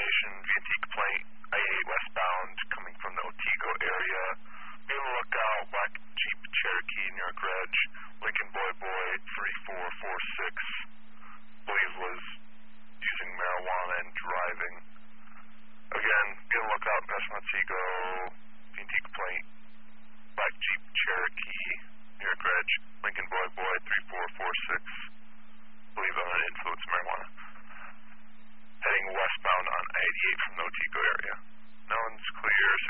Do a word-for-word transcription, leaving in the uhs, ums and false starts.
information, Antique Plate, I eighty-eight westbound, coming from the Otsego area. Be on the lookout, black Jeep Cherokee, New York Reg, Lincoln Boy Boy, three four four six, believe was using marijuana and driving. Again, be on the lookout, past Otsego, Antique Plate, black Jeep Cherokee, New York Reg, Lincoln Boy Boy,